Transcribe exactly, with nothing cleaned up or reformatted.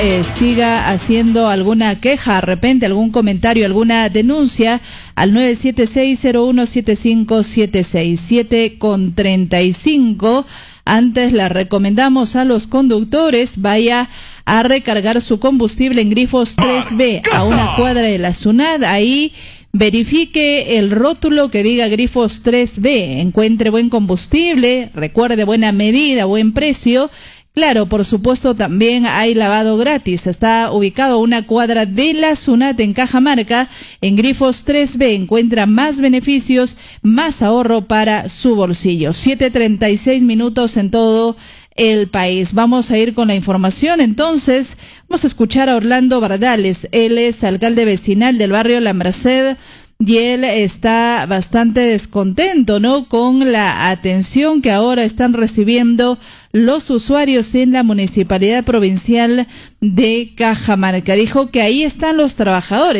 eh, siga haciendo alguna queja, de repente algún comentario, alguna denuncia al nueve siete seis cero uno siete cinco siete seis, siete con treinta y cinco. Antes le recomendamos a los conductores vaya a recargar su combustible en Grifos tres B, a una cuadra de la SUNAT. Ahí verifique el rótulo que diga Grifos tres B, encuentre buen combustible, recuerde buena medida, buen precio. Claro, por supuesto también hay lavado gratis. Está ubicado a una cuadra de la SUNAT en Cajamarca. En Grifos tres B encuentra más beneficios, más ahorro para su bolsillo. siete treinta y seis minutos en todo el país. Vamos a ir con la información. Entonces, vamos a escuchar a Orlando Bardales. Él es alcalde vecinal del barrio La Merced. Y él está bastante descontento, ¿no?, con la atención que ahora están recibiendo los usuarios en la Municipalidad Provincial de Cajamarca. Dijo que ahí están los trabajadores.